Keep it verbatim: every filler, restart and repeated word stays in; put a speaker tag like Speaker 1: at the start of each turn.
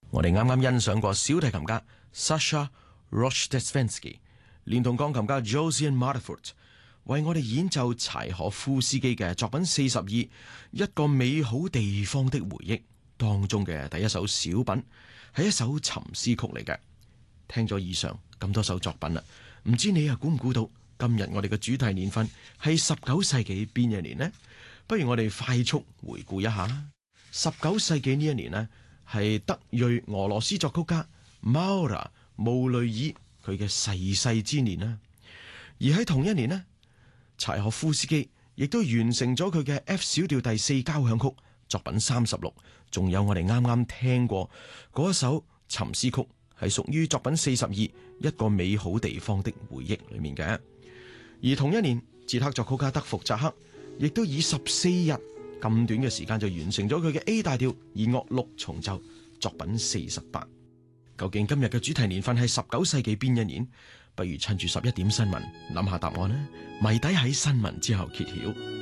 Speaker 1: 我哋啱啱欣賞過小提琴家 Sasha Rojdestvenski 連同鋼琴家 Josiane Mardifort 為我哋演奏柴可夫斯基嘅作品四十二《一個美好地方的回憶》當中嘅第一首小品，係一首沉思曲嚟嘅。聽咗以上咁多首作品啦，唔知你又估唔估到今日我哋嘅主題年份係十九世紀邊一年呢？不如我哋快速回顧一下啦。十九世紀呢一年呢，係德裔俄羅斯作曲家 Maura 穆雷爾佢嘅逝世之年啦。而喺同一年呢，柴可夫斯基亦都完成咗佢嘅 F 小調第四交響曲作品三十六，仲有我哋啱啱聽過嗰一首沉思曲，係屬於作品四十二《一個美好地方的回憶》裏面嘅。而同一年，捷克作曲家德福扎克亦都以十四日咁短嘅時間就完成咗佢嘅 A 大調弦樂六重奏作品四十八。究竟今日嘅主題年份係十九世紀邊一年？不如趁住十一點新聞諗下答案啦，謎底喺新聞之後揭曉。